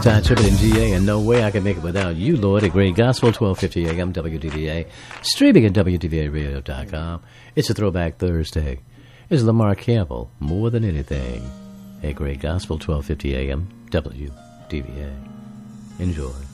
Todd Tribbett and GA, and no way I can make it without you, Lord. A great gospel, 1250 AM, WDVA, streaming at WDVAradio.com. It's a Throwback Thursday. It's Lamar Campbell, more than anything. A great gospel, 1250 AM, WDVA. Enjoy.